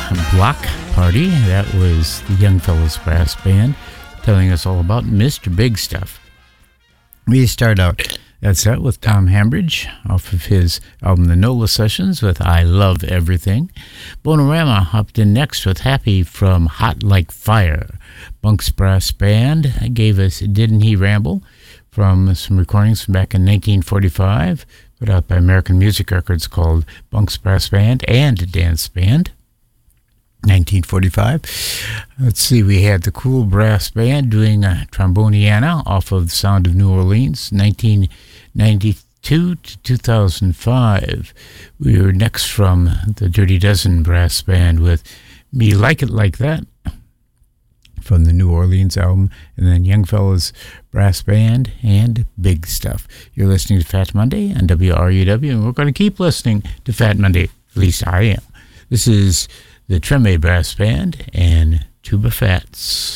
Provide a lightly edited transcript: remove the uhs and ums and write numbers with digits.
Block Party. That was the Young Fellows Brass Band telling us all about Mr. Big Stuff. We start out that set with Tom Hambridge off of his album The NOLA Sessions with I Love Everything. Bonorama hopped in next with Happy from Hot Like Fire. Bunk's Brass Band gave us Didn't He Ramble from some recordings from back in 1945, put out by American Music Records, called Bunk's Brass Band and Dance Band. 1945. Let's see, we had the Cool Brass Band doing Tromboniana off of The Sound of New Orleans, 1992 to 2005. We were next from the Dirty Dozen Brass Band with Me Like It Like That from the New Orleans album, and then Young Fellows Brass Band and Big Stuff. You're listening to Fat Monday on WRUW, and we're going to keep listening to Fat Monday. At least I am. This is the Treme Brass Band and Tuba Fats.